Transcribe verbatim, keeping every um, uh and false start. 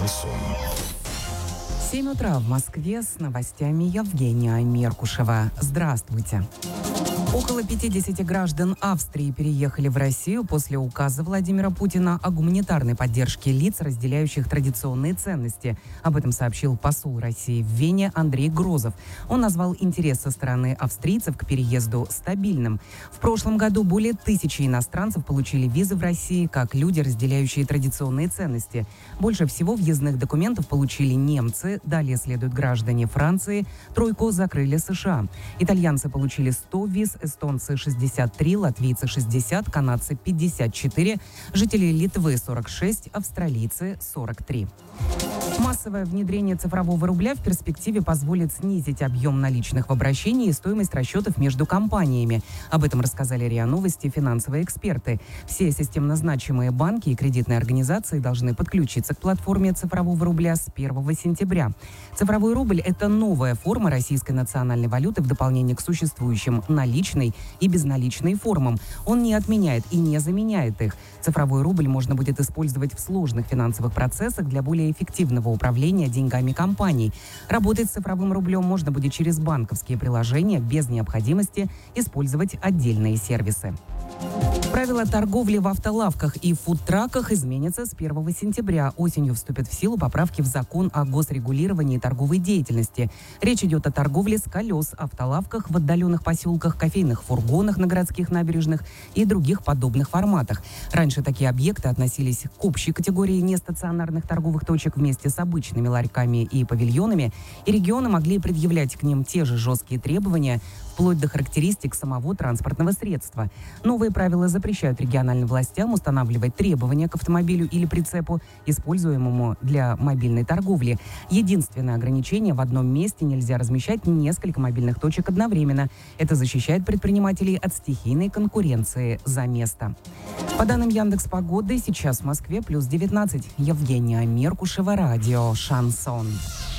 семь утра в Москве, с новостями Евгения Меркушева. Здравствуйте. Около пятидесяти граждан Австрии переехали в Россию после указа Владимира Путина о гуманитарной поддержке лиц, разделяющих традиционные ценности. Об этом сообщил посол России в Вене Андрей Грозов. Он назвал интерес со стороны австрийцев к переезду стабильным. В прошлом году более тысячи иностранцев получили визы в России как люди, разделяющие традиционные ценности. Больше всего въездных документов получили немцы, далее следуют граждане Франции, тройку закрыли США. Итальянцы получили сто виз, эстонцы шестьдесят три, латвийцы шестьдесят, канадцы пятьдесят четыре, жители Литвы сорок шесть, австралийцы сорок три. Массовое внедрение цифрового рубля в перспективе позволит снизить объем наличных в обращении и стоимость расчетов между компаниями. Об этом рассказали РИА Новости финансовые эксперты. Все системно значимые банки и кредитные организации должны подключиться к платформе цифрового рубля с первого сентября. Цифровой рубль – это новая форма российской национальной валюты в дополнение к существующим наличной и безналичной формам. Он не отменяет и не заменяет их. Цифровой рубль можно будет использовать в сложных финансовых процессах для более эффективного управления деньгами компаний. Работать с цифровым рублем можно будет через банковские приложения без необходимости использовать отдельные сервисы. Правила торговли в автолавках и фудтраках изменятся с первого сентября. Осенью вступят в силу поправки в закон о госрегулировании торговой деятельности. Речь идет о торговле с колес, автолавках в отдаленных поселках, кофейных фургонах на городских набережных и других подобных форматах. Раньше такие объекты относились к общей категории нестационарных торговых точек вместе с обычными ларьками и павильонами, и регионы могли предъявлять к ним те же жесткие требования, вплоть до характеристик самого транспортного средства. Новые правила запрещают региональным властям устанавливать требования к автомобилю или прицепу, используемому для мобильной торговли. Единственное ограничение: в одном месте нельзя размещать несколько мобильных точек одновременно. Это защищает предпринимателей от стихийной конкуренции за место. По данным Яндекс.Погоды, сейчас в Москве плюс девятнадцать. Евгения Меркушева, радио «Шансон».